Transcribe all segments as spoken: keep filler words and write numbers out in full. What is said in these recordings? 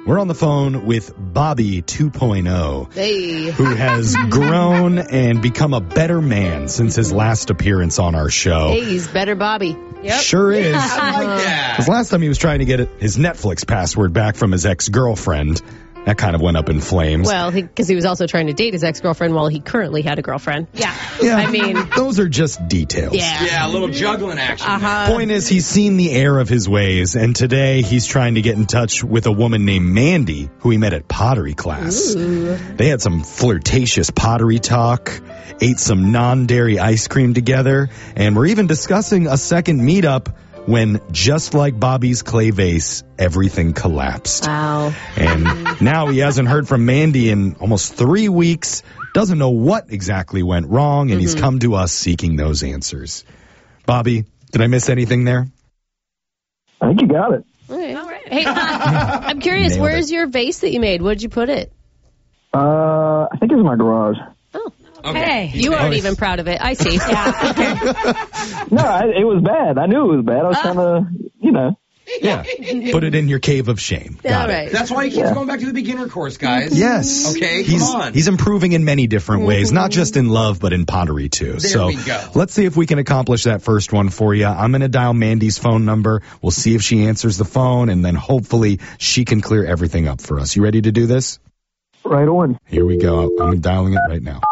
We're on the phone with Bobby two point oh, Hey. who has grown and become a better man since his last appearance on our show. Hey, he's better Bobby. Yep. Sure is. I like that. Because last time he was trying to get his Netflix password back from his ex-girlfriend. That kind of went up in flames. Well, because he, he was also trying to date his ex-girlfriend while he currently had a girlfriend. Yeah. yeah, I mean- those are just details. Yeah. Yeah, a little juggling action. Uh-huh. Point is, he's seen the error of his ways, and today he's trying to get in touch with a woman named Mandy, who he met at pottery class. Ooh. They had some flirtatious pottery talk, ate some non-dairy ice cream together, and we're even discussing a second meetup when, just like Bobby's clay vase, everything collapsed. Wow. And now he hasn't heard from Mandy in almost three weeks, doesn't know what exactly went wrong, and mm-hmm. he's come to us seeking those answers. Bobby, did I miss anything there? I think you got it. All right. All right. Hey, uh, I'm curious, Nailed where's it. your vase that you made? Where'd you put it? Uh, I think it's in my garage. Oh. Okay. You aren't even proud of it. I see. Yeah. Okay. No, I, it was bad. I knew it was bad. I was Uh. trying to, you know. Yeah. Put it in your cave of shame. Got All it. right. That's why he keeps Yeah. going back to the beginner course, guys. Yes. Okay, come he's, on. He's improving in many different ways, not just in love, but in pottery too. There so we go. let's see if we can accomplish that first one for you. I'm going to dial Mandy's phone number. We'll see if she answers the phone, and then hopefully she can clear everything up for us. You ready to do this? Right on. Here we go. I'm dialing it right now.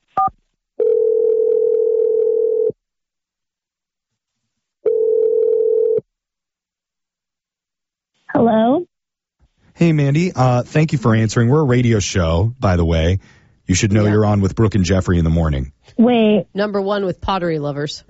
Hello? Hey, Mandy. Uh, thank you for answering. We're a radio show, by the way. You should know Yeah. you're on with Brooke and Jeffrey in the morning. Wait, Number one with pottery lovers.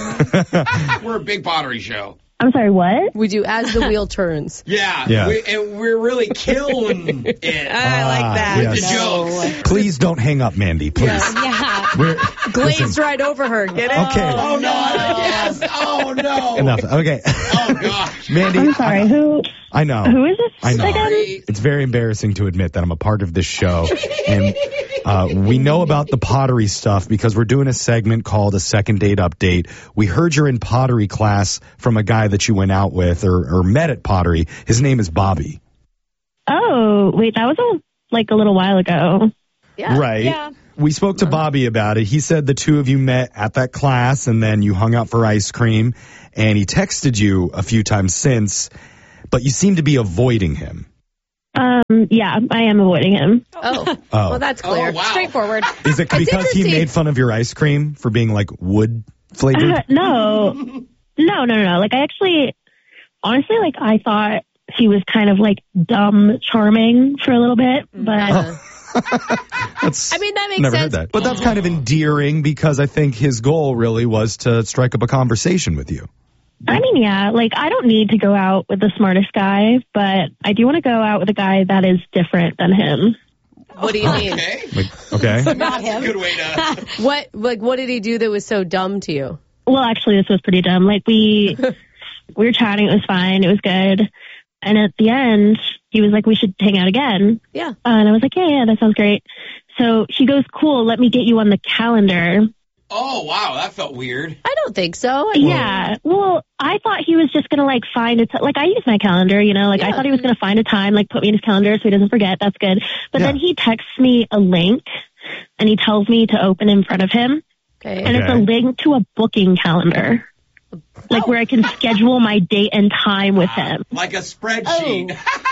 We're a big pottery show. I'm sorry, what? We do As the Wheel Turns. Yeah, Yeah. We, and we're really killing it. I like that. Ah, With yes. the jokes. Please don't hang up, Mandy, please. Yeah. We're, Glazed listen, right over her. Get it? Okay. Oh, no. Yes. Oh, no. enough. Okay. Oh, gosh. Mandy, I'm sorry, I, who I know. who is this I know. again? Sorry. It's very embarrassing to admit that I'm a part of this show. And uh, we know about the pottery stuff because we're doing a segment called A Second Date Update. We heard you're in pottery class from a guy that you went out with or, or met at pottery. His name is Bobby. Oh, wait, that was a, like a little while ago. Yeah. Right. Yeah. We spoke to Bobby about it. He said the two of you met at that class and then you hung out for ice cream, and he texted you a few times since, but you seem to be avoiding him. Um, yeah, I am avoiding him. Oh. Oh. Well, that's clear. Oh, wow. Straightforward. Is it It's because he interesting. made fun of your ice cream for being like wood flavored? Uh, no, no, no, no, no. Like, I actually, honestly, like, I thought he was kind of like dumb charming for a little bit, but Uh, That's, I mean, that makes never sense. heard that. But that's kind of endearing because I think his goal really was to strike up a conversation with you. I mean, yeah, like, I don't need to go out with the smartest guy, but I do want to go out with a guy that is different than him. what do you mean? Okay. Like, okay. Not That's him. a good way to... What, like, what did he do that was so dumb to you? Well, actually, this was pretty dumb. Like, we we were chatting, it was fine, it was good. And at the end, he was like, we should hang out again. Yeah. Uh, and I was like, yeah, yeah, that sounds great. So she goes, cool, let me get you on the calendar. Oh, wow. That felt weird. I don't think so. I mean, Yeah. Well, I thought he was just going to, like, find a t- like, I use my calendar, you know, like, I Yeah. thought he was going to find a time, like, put me in his calendar so he doesn't forget. That's good. But Yeah. then he texts me a link and he tells me to open in front of him. Okay. And it's a Okay. link to a booking calendar. Like, where I can schedule my date and time with him. Like a spreadsheet.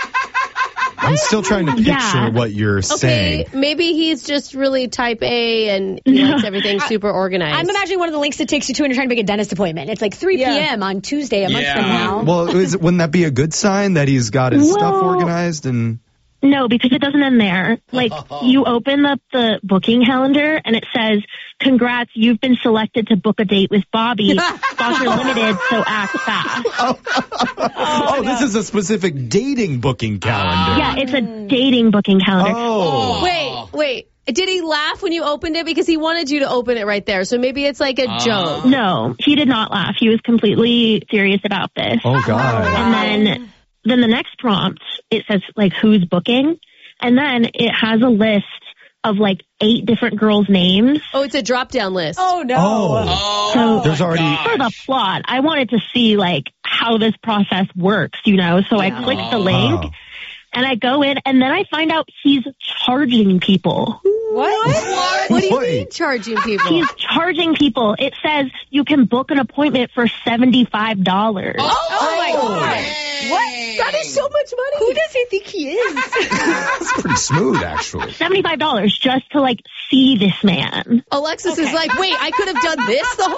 I'm still trying to picture Yeah. what you're Okay, saying. maybe he's just really type A and he likes everything super organized. I'm imagining one of the links that takes you to when you're trying to make a dentist appointment. It's like three Yeah. p.m. on Tuesday, a month Yeah. from now. Well, is, wouldn't that be a good sign that he's got his stuff Well- organized? And No, because it doesn't end there. Like, you open up the booking calendar and it says, congrats, you've been selected to book a date with Bobby. Spots are limited, so act fast. oh, this is a specific dating booking calendar. Yeah, it's a dating booking calendar. Oh. Wait, wait. Did he laugh when you opened it? Because he wanted you to open it right there. So maybe it's like a joke. No, he did not laugh. He was completely serious about this. Oh, God. And then, then the next prompt, it says, like, who's booking? And then it has a list of, like, eight different girls' names. Oh, it's a drop down list. Oh, no. Oh. Oh, So- There's already- gosh. For the plot, I wanted to see, like, how this process works, you know? So I clicked the link. Oh. And I go in, and then I find out he's charging people. What? What? What do you Wait. mean charging people? He's charging people. It says you can book an appointment for seventy-five dollars. Oh, my God. What? That is so much money. Who does he think he is? That's pretty smooth, actually. seventy-five dollars just to, like, see this man. Alexis is like, wait, I could have done this the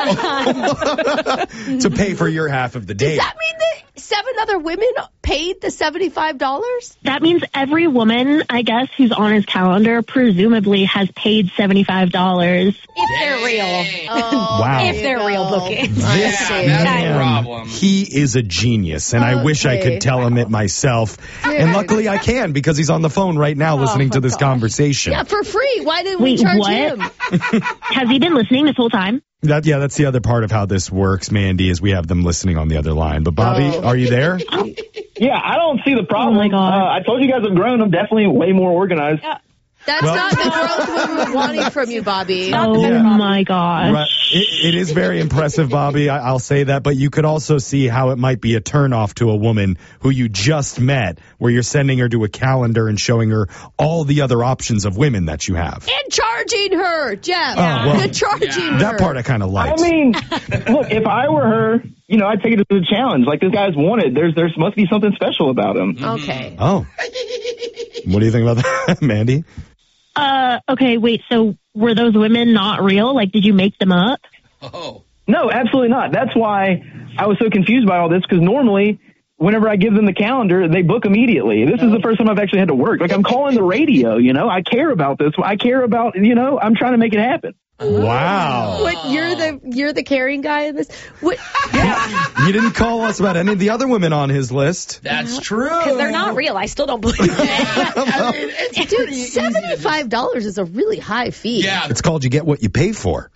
whole time. To pay for your half of the date. Does that mean that seven other women paid the seventy-five dollars? That means every woman, I guess, who's on his calendar presumably has paid seventy-five dollars. If they're real. Oh, Wow. If they're real bookings. This see. that's man, the problem. he is a genius, and I wish I Okay. could tell him it myself. And luckily I can, because he's on the phone right now listening to this conversation. Yeah, for free. Why did we Wait, charge what? him? Has he been listening this whole time? That yeah, that's the other part of how this works, Mandy, is we have them listening on the other line. But Bobby, Oh. are you there? Yeah, I don't see the problem. Oh, my God. Uh, I told you guys I've grown. I'm definitely way more organized. That's Well- not the growth we were wanting from you, Bobby. Oh, Yeah. my gosh. Right. It, it is very impressive, Bobby. I, I'll say that. But you could also see how it might be a turnoff to a woman who you just met, where you're sending her to a calendar and showing her all the other options of women that you have. And charging her, Jeff. Oh, well, the charging her. That part I kind of liked. I mean, look, if I were her, you know, I'd take it as a challenge. Like, this guy's wanted. There's, there must be something special about him. Okay. Oh. What do you think about that, Mandy? Uh, okay, wait, so were those women not real? Like, did you make them up? Oh. No, absolutely not. That's why I was so confused by all this, because normally, whenever I give them the calendar, they book immediately. This is the first time I've actually had to work. Like, I'm calling the radio, you know? I care about this. I care about, you know, I'm trying to make it happen. Wow. What, you're the you're the caring guy in this? What? You didn't call us about any of the other women on his list. That's true. Because they're not real. I still don't believe it. I mean, it's Dude, pretty easy to just- seventy-five dollars is a really high fee. Yeah. It's called you get what you pay for.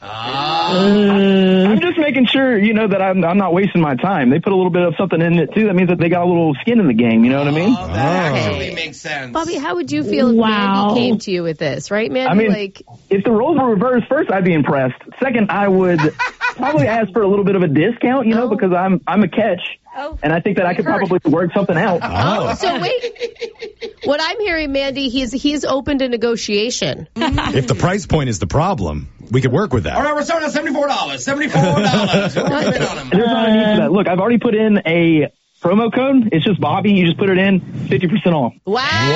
I'm just making sure, you know, that I'm, I'm not wasting my time. They put a little bit of something in it, too. That means that they got a little skin in the game. You know what I mean? Oh, that Oh. actually makes sense. Bobby, how would you feel if Wow. Mandy came to you with this, right, Mandy? I mean, like, if the roles were reversed, first I'd be impressed. Second, I would probably ask for a little bit of a discount, you know, Oh. because I'm I'm a catch, Oh. and I think that I could Heard. probably work something out. Oh. so wait. What I'm hearing, Mandy, he's he's open to negotiation. If the price point is the problem, we could work with that. All right, we're starting at seventy-four dollars. seventy-four dollars. We're bid on him. There's not a need for that. Look, I've already put in a promo code. It's just Bobby. You just put it in, fifty percent off. Wow.